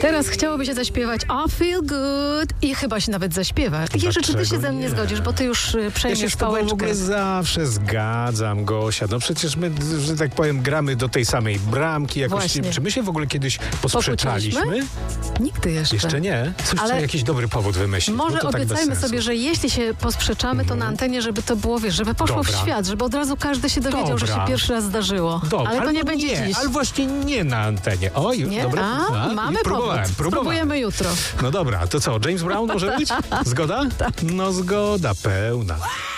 Teraz chciałoby się zaśpiewać I feel good i chyba się nawet zaśpiewa. Jerzy, czy ty się ze mnie zgodzisz, bo ty już Ja przejmiesz się z tobą w pałeczkę. ogóle zawsze zgadzam, Gosia. No przecież my, że tak powiem, gramy do tej samej bramki. Jakoś, Właśnie. czy my się w ogóle kiedyś posprzeczaliśmy? Pokłóciliśmy? Nigdy jeszcze. Jeszcze nie? Coś Ale trzeba jakiś dobry powód wymyślić. Może bo to tak bez obiecajmy sensu. sobie, że jeśli się posprzeczamy, to na antenie, żeby to było, wiesz, żeby poszło Dobra. w świat, żeby od razu każdy się dowiedział, że się Dobra. pierwszy raz zdarzyło. Dobra, Ale to albo nie będzie dziś. Ale właśnie nie na antenie. O, już, Nie? dobra. Mamy próbowałem. powód. Spróbujemy jutro. No dobra, to co, James Brown może być? Zgoda? No zgoda pełna.